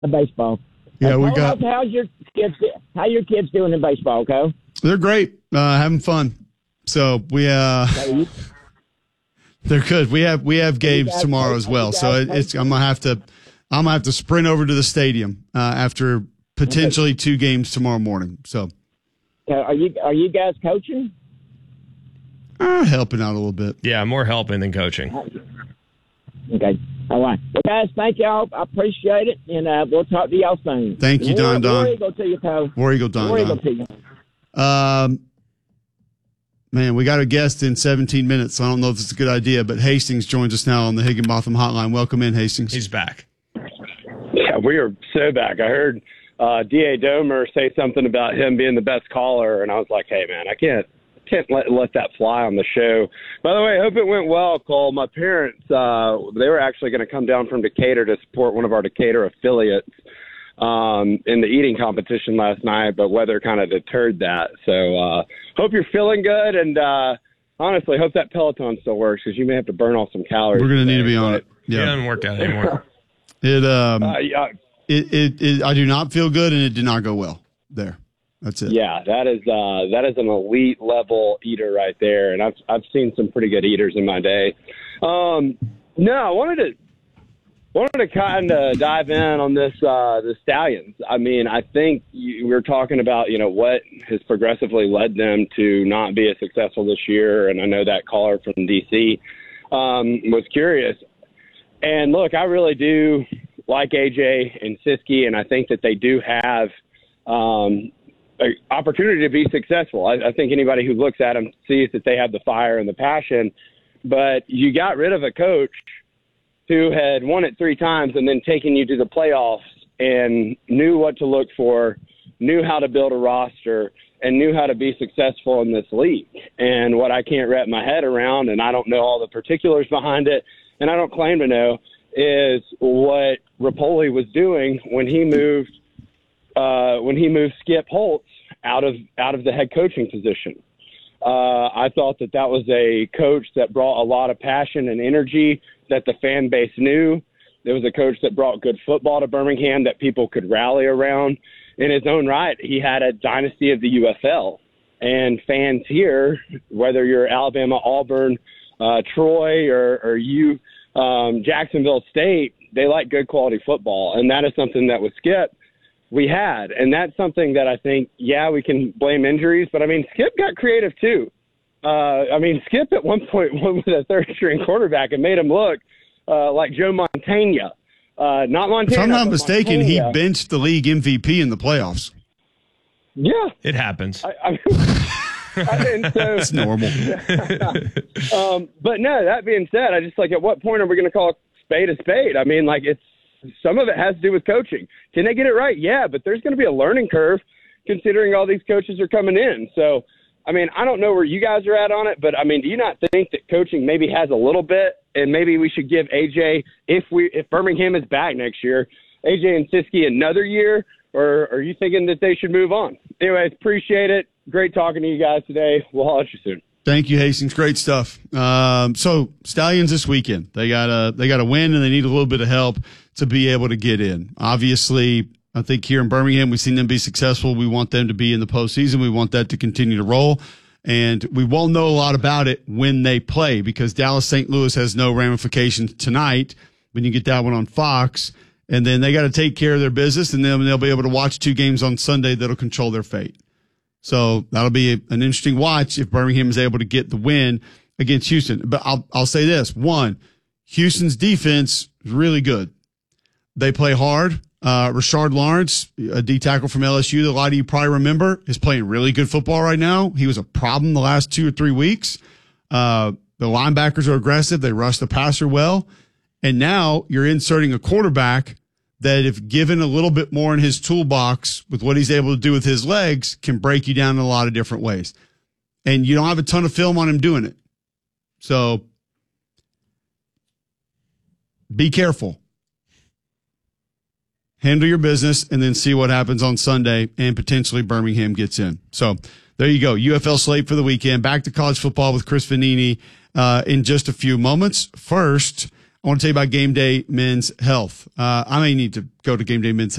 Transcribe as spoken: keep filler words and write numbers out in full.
baseball. Yeah, uh, we Cole, got. How's your kids? How your kids doing in baseball, Cole? They're great, uh, having fun. So we, uh, they're good. We have we have games guys, tomorrow as well. So it, it's I'm gonna have to I'm gonna have to sprint over to the stadium uh, after potentially two games tomorrow morning. So uh, are you are you guys coaching? Uh, helping out a little bit. Yeah, more helping than coaching. Okay. All right. Well, guys, thank y'all. I appreciate it, and uh, we'll talk to y'all soon. Thank you, Don Don. War Eagle to you, Cole. War Eagle, Don War Eagle Don. to you. Um, man, we got a guest in seventeen minutes, so I don't know if it's a good idea, but Hastings joins us now on the Higginbotham Hotline. Welcome in, Hastings. He's back. Yeah, we are so back. I heard uh, D A Domer say something about him being the best caller, and I was like, hey, man, I can't can't let, let that fly on the show. By the way, I hope it went well, Cole. My parents, uh, they were actually going to come down from Decatur to support one of our Decatur affiliates um, in the eating competition last night, but weather kind of deterred that. So uh, hope you're feeling good, and uh, honestly, hope that Peloton still works because you may have to burn off some calories. We're going to need to be but, on it. Yeah, it Yeah. doesn't work out anymore. It, um, uh, yeah, it, it, it, I do not feel good, and it did not go well there. That's it. Yeah, that is uh, that is an elite level eater right there, and I've I've seen some pretty good eaters in my day. Um, no, I wanted to wanted to kind of dive in on this uh, the Stallions. I mean, I think you, we were talking about you know what has progressively led them to not be as successful this year, and I know that caller from D C um, was curious. And look, I really do like A J and Siski, and I think that they do have. Um, An opportunity to be successful. I, I think anybody who looks at them sees that they have the fire and the passion, but you got rid of a coach who had won it three times and then taken you to the playoffs and knew what to look for, knew how to build a roster, and knew how to be successful in this league. And what I can't wrap my head around, and I don't know all the particulars behind it, and I don't claim to know, is what Rapoli was doing when he moved Uh, when he moved Skip Holtz out of out of the head coaching position. Uh, I thought that that was a coach that brought a lot of passion and energy that the fan base knew. There was a coach that brought good football to Birmingham that people could rally around. In his own right, he had a dynasty of the U F L. And fans here, whether you're Alabama, Auburn, uh, Troy, or, or you, um, Jacksonville State, they like good quality football. And that is something that with Skip, we had, and that's something that I think, yeah, we can blame injuries, but I mean, Skip got creative too. Uh, I mean, Skip at one point went with a third-string quarterback and made him look uh, like Joe Montana. Uh, not Montana. If I'm not mistaken, Montana. he benched the league M V P in the playoffs. Yeah. It happens. I, I mean, and so, It's normal. um, but no, that being said, I just like, at what point are we going to call a spade a spade? I mean, like, it's, some of it has to do with coaching. Can they get it right? Yeah, but there's going to be a learning curve considering all these coaches are coming in. So, I mean, I don't know where you guys are at on it, but, I mean, do you not think that coaching maybe has a little bit, and maybe we should give A J, if we if Birmingham is back next year, A J and Siski another year, or are you thinking that they should move on? Anyways, appreciate it. Great talking to you guys today. We'll holler at you soon. Thank you, Hastings. Great stuff. Um, so Stallions this weekend, they got a they got to win, and they need a little bit of help to be able to get in. Obviously, I think here in Birmingham, we've seen them be successful. We want them to be in the postseason. We want that to continue to roll, and we won't know a lot about it when they play because Dallas Saint Louis has no ramifications tonight when you get that one on Fox, and then they got to take care of their business, and then they'll be able to watch two games on Sunday that'll control their fate. So that'll be an interesting watch if Birmingham is able to get the win against Houston. But I'll I'll say this. One, Houston's defense is really good. They play hard. Uh, Rashard Lawrence, a D tackle from L S U that a lot of you probably remember, is playing really good football right now. He was a problem the last two or three weeks. Uh, the linebackers are aggressive. They rush the passer well. And now you're inserting a quarterback that, if given a little bit more in his toolbox with what he's able to do with his legs, can break you down in a lot of different ways. And you don't have a ton of film on him doing it. So be careful. Handle your business and then see what happens on Sunday, and potentially Birmingham gets in. So there you go. U F L slate for the weekend. Back to college football with Chris Vannini uh, in just a few moments. First, I want to tell you about Game Day Men's Health. Uh, I may need to go to Game Day Men's